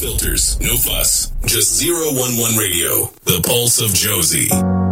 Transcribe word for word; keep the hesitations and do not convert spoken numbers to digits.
filters, no fuss. Just zero one one Radio, the pulse of Josie.